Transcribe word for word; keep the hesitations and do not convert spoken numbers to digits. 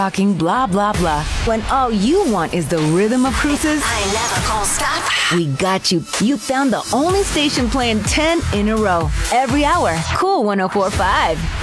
talking blah, blah, blah, when all you want is the rhythm of cruises. I never gonna stop. We got you. You found the only station playing ten in a row. Every hour. Cool one oh four point five.